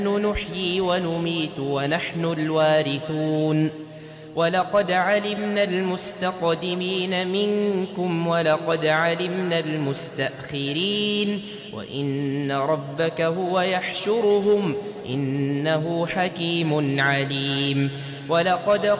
نحيي ونميت ونحن الوارثون ولقد علمنا المستقدمين منكم ولقد علمنا المستأخرين وإن ربك هو يحشرهم إنه حكيم عليم. ولقد